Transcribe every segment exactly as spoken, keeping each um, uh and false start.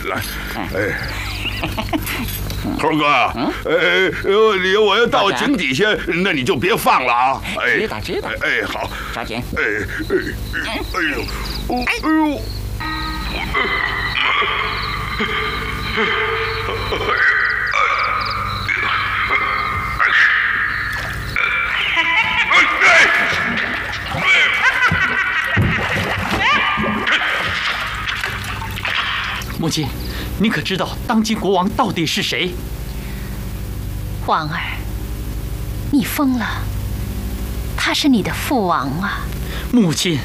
来，哎，猴哥，呃，你我要到井底下，那你就别放了啊！哎， 知道知道。 哎，好， 抓紧。 哎哎哎呦，哎呦。 母亲，你可知道当今国王到底是谁？ 王儿，你疯了！他是你的父王啊！ 母亲，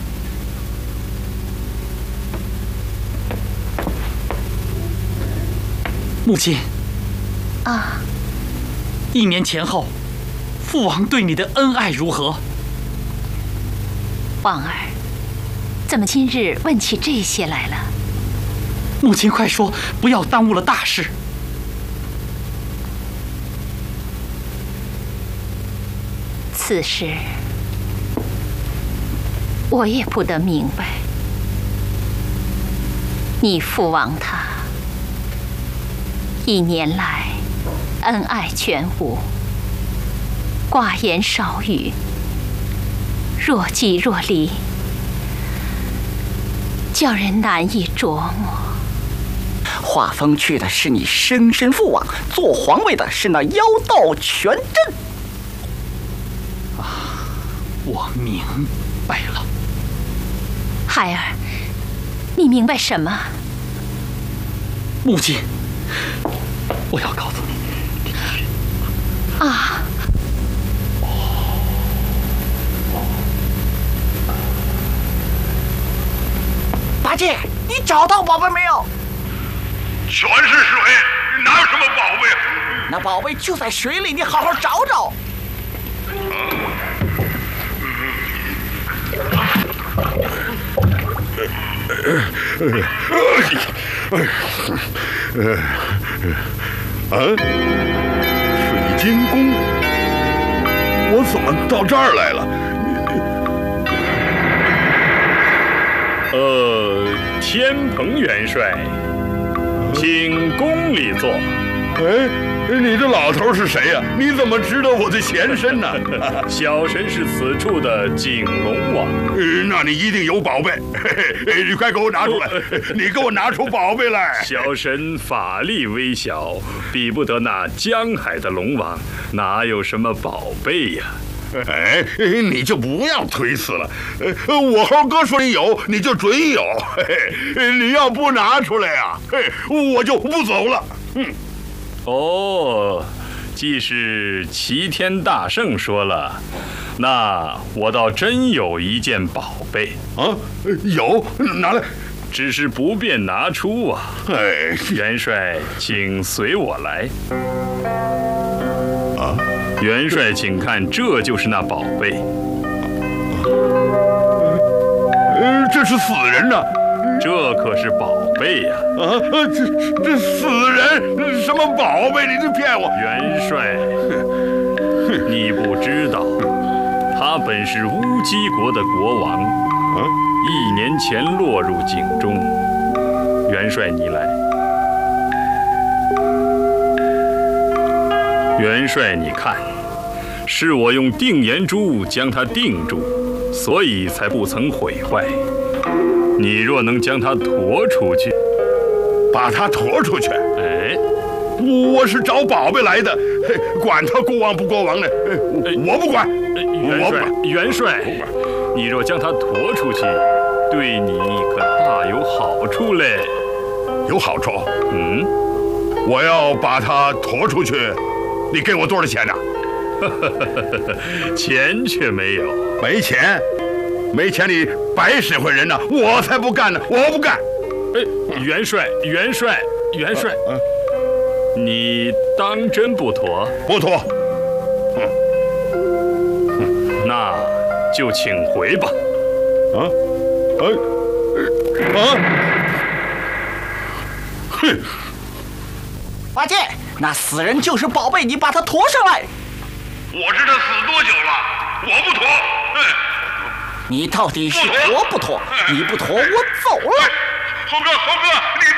母亲， 啊！ 一年前后，父王对你的恩爱如何？ 王儿，怎么今日问起这些来了？ 母亲，快说，不要耽误了大事。 此事我也不得明白。你父王他一年来恩爱全无，寡言少语，若即若离，叫人难以琢磨。 画风去的是你生身父王，做皇位的是那妖道全真。 啊，我明白了。 孩儿，你明白什么？ 母亲，我要告诉你。 啊！ 八戒，你找到宝贝没有？ 全是水，哪有什么宝贝？ 那宝贝就在水里，你好好找找。 啊！水晶宫，我怎么到这儿来了？ 呃，天蓬元帅。请宫里坐。 哎，你这老头是谁呀？你怎么知道我的前身呢？ 小神是此处的景龙王。 呃，那你一定有宝贝，嘿嘿，你快给我拿出来！你给我拿出宝贝来！ 小神法力微小，比不得那江海的龙王，哪有什么宝贝呀？ 哎，你就不要推辞了。呃，我猴哥说你有，你就准有。嘿嘿，你要不拿出来呀，嘿，我就不走了。嗯。 哦，既是齐天大圣说了，那我倒真有一件宝贝啊！有，拿来。 只是不便拿出啊。 哎， 元帅，请随我来。 啊。 元帅，请看，这就是那宝贝。 呃，这是死人呐！ 这可是宝贝呀！ 啊，这这死人什么宝贝？你这骗我！ 元帅，你不知道，他本是乌鸡国的国王，啊，一年前落入井中。元帅，你来。元帅，你看，是我用定颜珠将它定住，所以才不曾毁坏。你若能将它驮出去， 把它驮出去， 哎， 我是找宝贝来的，管他国王不国王呢，我不管。 元帅，元帅，你若将它驮出去，对你可大有好处嘞。 有好处？ 嗯， 我要把它驮出去。你给我多少钱呢？ 钱却没有， 没钱，没钱你白使唤人呢！我才不干呢！我不干！ 哎，元帅，元帅，元帅，啊啊、你当真不妥？ 不妥。 嗯，那就请回吧。 啊，啊，啊！哼！ 八戒。那死人就是宝贝，你把他驮上来。 我知他死多久了，我不驮。嗯， 你到底是驮不驮？你不驮，我走了。 猴哥，猴哥，你